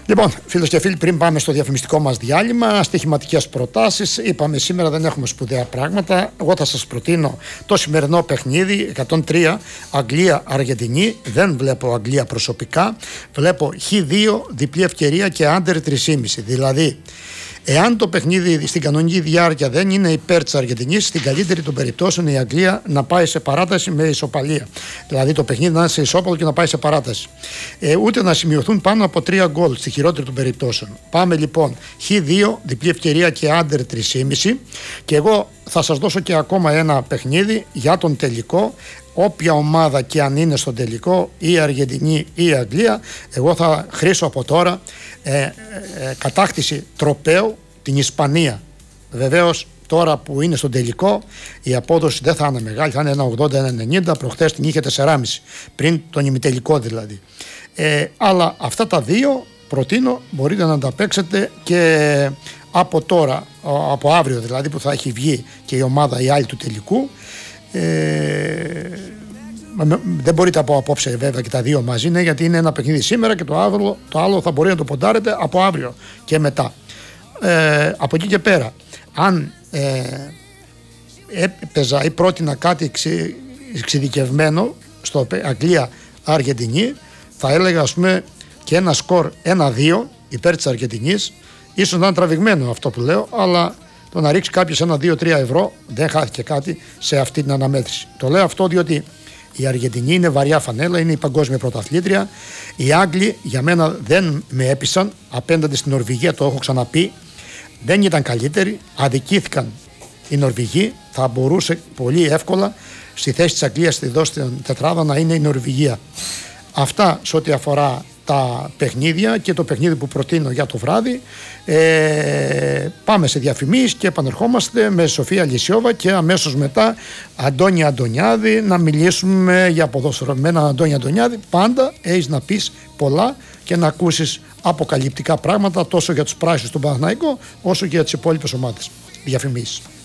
Λοιπόν, φίλες και φίλοι, πριν πάμε στο διαφημιστικό μας διάλειμμα, στοιχηματικές προτάσεις. Είπαμε σήμερα δεν έχουμε σπουδαία πράγματα. Εγώ θα σας προτείνω το σημερινό παιχνίδι 103 Αγγλία-Αργεντινή. Δεν βλέπω Αγγλία προσωπικά. Βλέπω Χ2, διπλή ευκαιρία και άντερ 3,5. Δηλαδή, εάν το παιχνίδι στην κανονική διάρκεια δεν είναι υπέρ της Αργεντινής, στην καλύτερη των περιπτώσεων η Αγγλία να πάει σε παράταση με ισοπαλία. Δηλαδή το παιχνίδι να είναι σε ισόπαλο και να πάει σε παράταση. Ούτε να σημειωθούν πάνω από 3 γκολ στη χειρότερη των περιπτώσεων. Πάμε λοιπόν Χ2, διπλή ευκαιρία και άντερ 3,5. Και εγώ θα σας δώσω και ακόμα ένα παιχνίδι για τον τελικό. Όποια ομάδα και αν είναι στον τελικό, ή η Αργεντινή ή η Αγγλία, εγώ θα χρήσω από τώρα κατάκτηση τροπαίου την Ισπανία. Βεβαίως τώρα που είναι στον τελικό η απόδοση δεν θα είναι μεγάλη, θα είναι ένα 80-90, προχθές την είχε 4,5 πριν τον ημιτελικό δηλαδή. Αλλά αυτά τα δύο προτείνω, μπορείτε να τα παίξετε και από τώρα, από αύριο δηλαδή που θα έχει βγει και η ομάδα η άλλη του τελικού. Δεν μπορείτε από απόψε βέβαια και τα δύο μαζί, είναι, γιατί είναι ένα παιχνίδι σήμερα και το άλλο θα μπορεί να το ποντάρετε από αύριο και μετά. Από εκεί και πέρα, αν έπαιζα ή πρότεινα κάτι εξειδικευμένο στο Αγγλία-Αργεντινή, θα έλεγα ας πούμε και ένα σκορ 1-2 υπέρ της Αργεντινής. Ίσως να είναι τραβηγμένο αυτό που λέω, αλλά το να ρίξει κάποιος 1-2-3 ευρώ δεν χάθηκε κάτι σε αυτή την αναμέτρηση. Το λέω αυτό διότι η Αργεντινή είναι βαριά φανέλα, είναι η παγκόσμια πρωταθλήτρια. Οι Άγγλοι για μένα δεν με έπεισαν απέναντι στην Νορβηγία, το έχω ξαναπεί. Δεν ήταν καλύτεροι, αδικήθηκαν οι Νορβηγοί. Θα μπορούσε πολύ εύκολα στη θέση της Αγγλίας στη δόση τετράδα να είναι η Νορβηγία. Αυτά σε ό,τι αφορά τα παιχνίδια και το παιχνίδι που προτείνω για το βράδυ. Πάμε σε διαφημίσεις και επανερχόμαστε με Σοφία Λυσιόβα και αμέσως μετά Αντώνη Αντωνιάδη να μιλήσουμε για ποδόσφαιρο. Με έναν Αντώνη Αντωνιάδη πάντα έχεις να πεις πολλά και να ακούσεις αποκαλυπτικά πράγματα τόσο για τους πράσινους του Παναθηναϊκού όσο και για τις υπόλοιπες ομάδες. Διαφημίσεις.